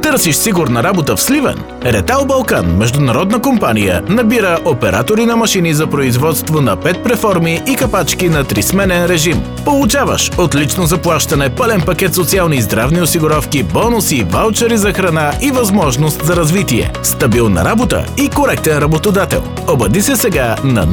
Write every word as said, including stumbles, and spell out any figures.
Търсиш сигурна работа в Сливен? Ретал Балкан, международна компания, набира оператори на машини за производство на пет преформи и капачки на трисменен режим. Получаваш отлично заплащане, пълен пакет социални и здравни осигуровки, бонуси, ваучери за храна и възможност за развитие. Стабилна работа и коректен работодател. Обади се сега на